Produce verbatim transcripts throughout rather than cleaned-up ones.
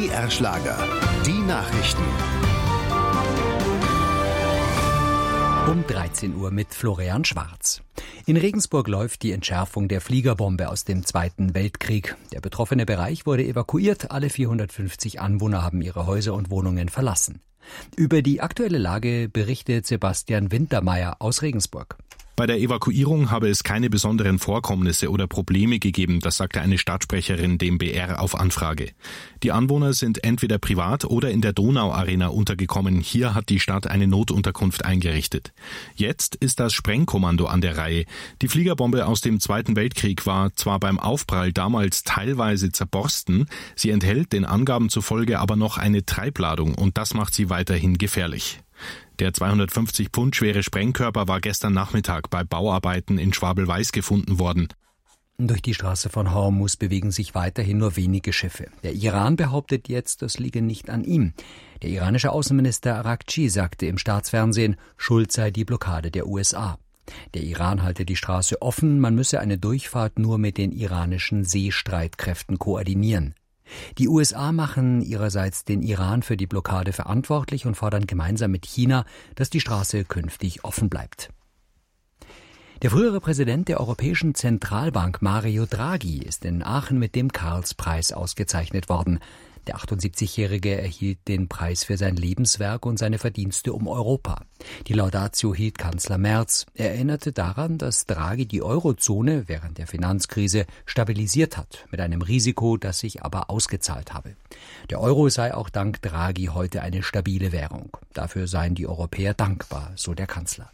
R Schlager. Die Nachrichten. Um dreizehn Uhr mit Florian Schwarz. In Regensburg läuft die Entschärfung der Fliegerbombe aus dem Zweiten Weltkrieg. Der betroffene Bereich wurde evakuiert. Alle vierhundertfünfzig Anwohner haben ihre Häuser und Wohnungen verlassen. Über die aktuelle Lage berichtet Sebastian Wintermeyer aus Regensburg. Bei der Evakuierung habe es keine besonderen Vorkommnisse oder Probleme gegeben, das sagte eine Stadtsprecherin dem B R auf Anfrage. Die Anwohner sind entweder privat oder in der Donau-Arena untergekommen. Hier hat die Stadt eine Notunterkunft eingerichtet. Jetzt ist das Sprengkommando an der Reihe. Die Fliegerbombe aus dem Zweiten Weltkrieg war zwar beim Aufprall damals teilweise zerborsten, sie enthält den Angaben zufolge aber noch eine Treibladung und das macht sie weiterhin gefährlich. Der zweihundertfünfzig Pfund schwere Sprengkörper war gestern Nachmittag bei Bauarbeiten in Schwabel-Weiß gefunden worden. Durch die Straße von Hormuz bewegen sich weiterhin nur wenige Schiffe. Der Iran behauptet jetzt, das liege nicht an ihm. Der iranische Außenminister Araghchi sagte im Staatsfernsehen, schuld sei die Blockade der U S A. Der Iran halte die Straße offen, man müsse eine Durchfahrt nur mit den iranischen Seestreitkräften koordinieren. Die U S A machen ihrerseits den Iran für die Blockade verantwortlich und fordern gemeinsam mit China, dass die Straße künftig offen bleibt. Der frühere Präsident der Europäischen Zentralbank Mario Draghi ist in Aachen mit dem Karlspreis ausgezeichnet worden. Der achtundsiebzigjährige erhielt den Preis für sein Lebenswerk und seine Verdienste um Europa. Die Laudatio hielt Kanzler Merz. Er erinnerte daran, dass Draghi die Eurozone während der Finanzkrise stabilisiert hat, mit einem Risiko, das sich aber ausgezahlt habe. Der Euro sei auch dank Draghi heute eine stabile Währung. Dafür seien die Europäer dankbar, so der Kanzler.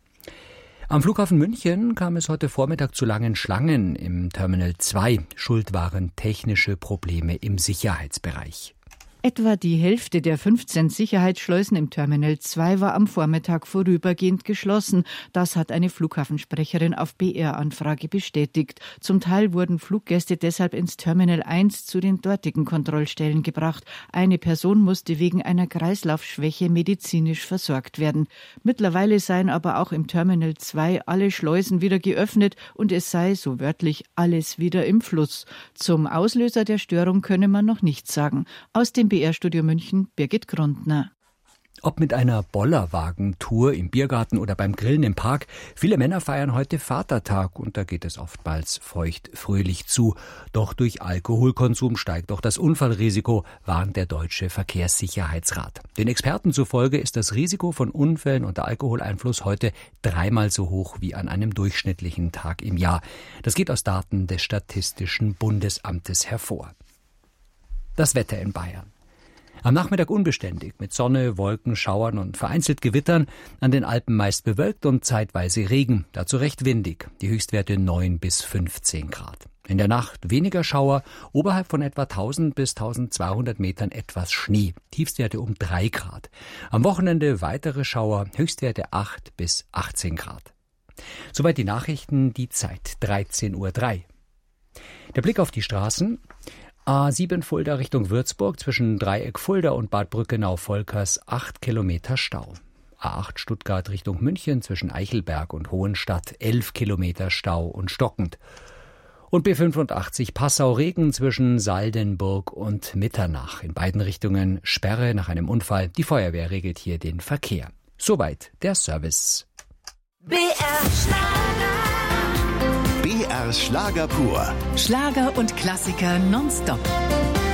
Am Flughafen München kam es heute Vormittag zu langen Schlangen im Terminal zwei. Schuld waren technische Probleme im Sicherheitsbereich. Etwa die Hälfte der fünfzehn Sicherheitsschleusen im Terminal zwei war am Vormittag vorübergehend geschlossen. Das hat eine Flughafensprecherin auf B R-Anfrage bestätigt. Zum Teil wurden Fluggäste deshalb ins Terminal eins zu den dortigen Kontrollstellen gebracht. Eine Person musste wegen einer Kreislaufschwäche medizinisch versorgt werden. Mittlerweile seien aber auch im Terminal zwei alle Schleusen wieder geöffnet und es sei, so wörtlich, alles wieder im Fluss. Zum Auslöser der Störung könne man noch nichts sagen. Aus dem B R-Studio München, Birgit Grundner. Ob mit einer Bollerwagentour im Biergarten oder beim Grillen im Park, viele Männer feiern heute Vatertag und da geht es oftmals feucht fröhlich zu. Doch durch Alkoholkonsum steigt auch das Unfallrisiko, warnt der Deutsche Verkehrssicherheitsrat. Den Experten zufolge ist das Risiko von Unfällen unter Alkoholeinfluss heute dreimal so hoch wie an einem durchschnittlichen Tag im Jahr. Das geht aus Daten des Statistischen Bundesamtes hervor. Das Wetter in Bayern. Am Nachmittag unbeständig, mit Sonne, Wolken, Schauern und vereinzelt Gewittern, an den Alpen meist bewölkt und zeitweise Regen, dazu recht windig, die Höchstwerte neun bis fünfzehn Grad. In der Nacht weniger Schauer, oberhalb von etwa tausend bis tausendzweihundert Metern etwas Schnee, Tiefstwerte um drei Grad. Am Wochenende weitere Schauer, Höchstwerte acht bis achtzehn Grad. Soweit die Nachrichten, die Zeit dreizehn Uhr drei. Der Blick auf die Straßen. A sieben Fulda Richtung Würzburg zwischen Dreieck Fulda und Bad Brückenau-Volkers acht Kilometer Stau. A acht Stuttgart Richtung München zwischen Eichelberg und Hohenstadt elf Kilometer Stau und stockend. Und B fünfundachtzig Passau-Regen zwischen Saldenburg und Mitternach. In beiden Richtungen Sperre nach einem Unfall. Die Feuerwehr regelt hier den Verkehr. Soweit der Service. B R Schlager. B R Schlager pur. Schlager und Klassiker nonstop.